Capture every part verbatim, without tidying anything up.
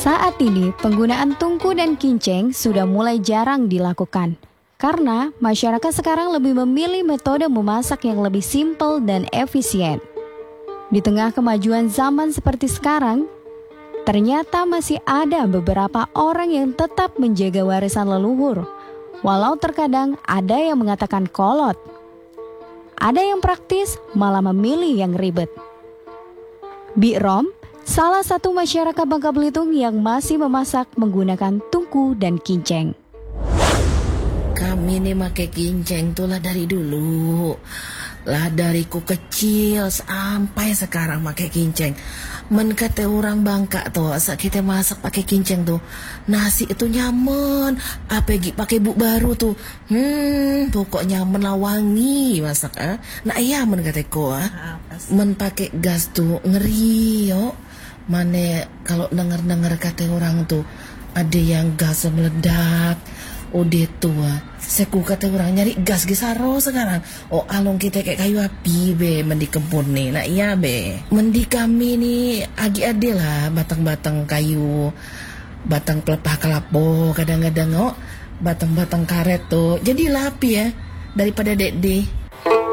Saat ini, penggunaan tungku dan kinceng sudah mulai jarang dilakukan. Karena masyarakat sekarang lebih memilih metode memasak yang lebih simpel dan efisien. Di tengah kemajuan zaman seperti sekarang, ternyata masih ada beberapa orang yang tetap menjaga warisan leluhur. Walau terkadang ada yang mengatakan kolot. Ada yang praktis malah memilih yang ribet. Bi Rom, salah satu masyarakat Bangka Belitung yang masih memasak menggunakan tungku dan kinceng. Kami nih make kinceng tuh lah dari dulu. Lah dari ku kecil sampai sekarang make kinceng. Men kata orang Bangka tuh, saat kita masak pakai kinceng tuh, nasi itu nyaman. Apalagi pakai buk baru tuh, hmm, pokoknya nyaman lah wangi masak. Ah. Nah iya men kata ku, ah. Men pakai gas tuh ngeri yo. Mana kalau dengar-dengar kata orang tuh, ada yang gas meledak. Udah tua, seku kata orang nyari gas gisaro sekarang. Oh alung kita kayak kayu api be, mendi kebun nih. Nah iya be, mendi kami nih agi ade lah batang-batang kayu, batang pelepah kelapo, kadang-kadang oh batang-batang karet tuh. Jadi lah api ya daripada dede.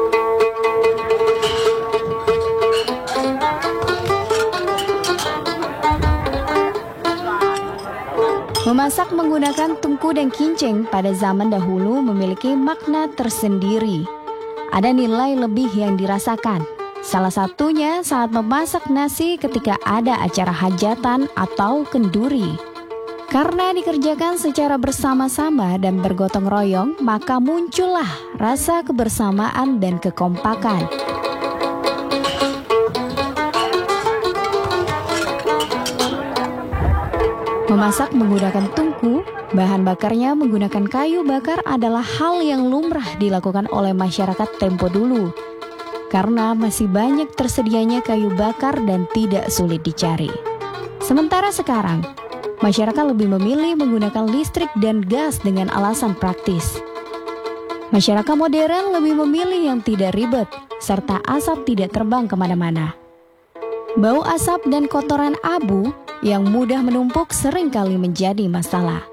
Memasak menggunakan tungku dan kinceng pada zaman dahulu memiliki makna tersendiri. Ada nilai lebih yang dirasakan. Salah satunya saat memasak nasi ketika ada acara hajatan atau kenduri. Karena dikerjakan secara bersama-sama dan bergotong royong, maka muncullah rasa kebersamaan dan kekompakan. Memasak menggunakan tungku, bahan bakarnya menggunakan kayu bakar adalah hal yang lumrah dilakukan oleh masyarakat tempo dulu. Karena masih banyak tersedianya kayu bakar dan tidak sulit dicari. Sementara sekarang, masyarakat lebih memilih menggunakan listrik dan gas dengan alasan praktis. Masyarakat modern lebih memilih yang tidak ribet, serta asap tidak terbang kemana-mana. Bau asap dan kotoran abu yang mudah menumpuk seringkali menjadi masalah.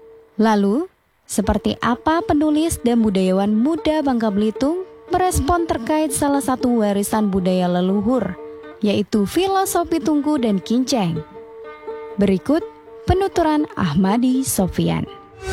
Lalu, seperti apa penulis dan budayawan muda Bangka Belitung merespon terkait salah satu warisan budaya leluhur, yaitu filosofi tungku dan kinceng? Berikut penuturan Ahmadi Sofyan.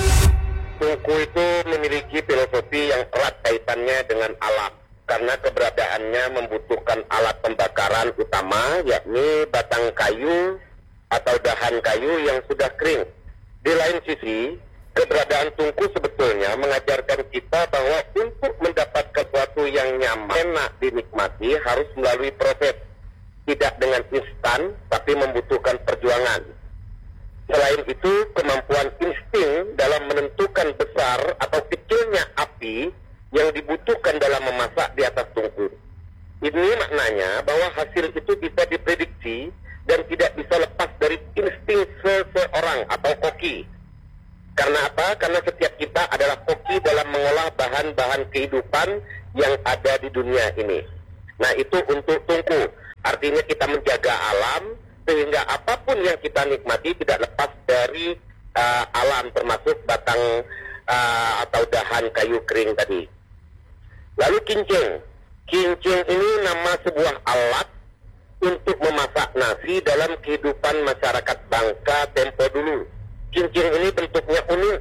Tungku itu memiliki filosofi yang erat kaitannya dengan alam, karena keberadaannya membutuhkan alat pembakaran utama, yakni batang kayu atau dahan kayu yang sudah kering. Di lain sisi, keberadaan tungku sebetulnya mengajarkan kita bahwa untuk mendapatkan sesuatu yang nyaman, enak dinikmati harus melalui proses, tidak dengan instan, tapi membutuhkan perjuangan. Selain itu, kemampuan insting dalam menentukan besar atau kecilnya api yang dibutuhkan dalam memasak di atas tungku. Ini maknanya bahwa hasil itu bisa diprediksi dan tidak bisa lepas dari insting seseorang atau koki. Karena apa? Karena setiap kita adalah koki dalam mengolah bahan-bahan kehidupan yang ada di dunia ini. Nah itu untuk tungku. Artinya kita menjaga alam sehingga apapun yang kita nikmati tidak lepas dari uh, alam, termasuk batang uh, atau dahan kayu kering tadi. Lalu kinceng. Kinceng ini nama sebuah alat untuk memasak nasi dalam kehidupan masyarakat Bangka tempo dulu. Kinceng ini bentuknya unik,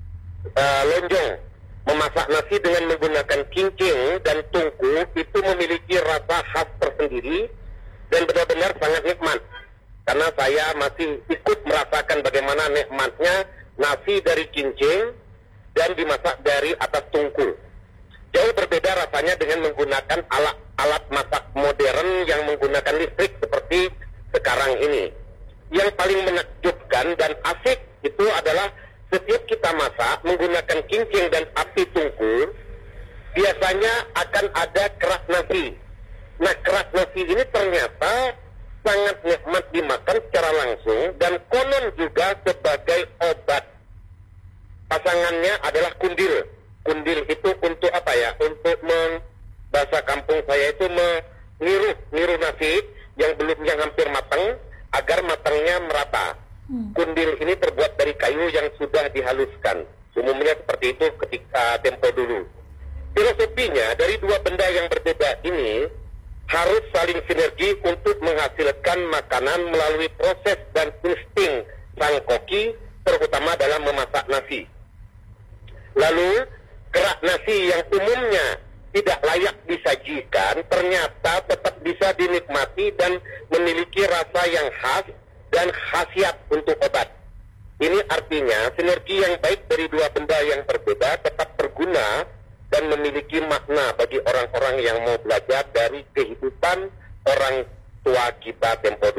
uh, lonjong. Memasak nasi dengan menggunakan kinceng dan tungku itu memiliki rasa khas tersendiri dan benar-benar sangat nikmat. Karena saya masih ikut merasakan bagaimana nikmatnya nasi dari kinceng dan dimasak dari atas tungku. Jauh berbeda rasanya dengan menggunakan alat alat masak modern yang menggunakan listrik seperti sekarang ini. Yang paling menakjubkan dan asik itu adalah setiap kita masak menggunakan kinceng dan api tungku, biasanya akan ada kerak nasi. Nah, kerak nasi ini ternyata sangat nikmat dimakan secara langsung dan konon juga sebagai obat. Pasangannya adalah kundil. Kundil itu untuk apa ya? Untuk meng, bahasa kampung saya itu mengiruh, ngiruh nasi yang belum yang hampir matang agar matangnya merata. Kundil ini terbuat dari kayu yang sudah dihaluskan. Umumnya seperti itu ketika tempo dulu. Filosofinya, dari dua benda yang berbeda ini harus saling sinergi untuk menghasilkan makanan melalui proses dan insting sang koki, terutama dalam memasak nasi. Lalu, kerak nasi yang umumnya tidak layak disajikan ternyata tetap bisa dinikmati dan memiliki rasa yang khas dan khasiat untuk obat. Ini artinya sinergi yang baik dari dua benda yang berbeda tetap berguna dan memiliki makna bagi orang-orang yang mau belajar dari kehidupan orang tua kita tempo dulu.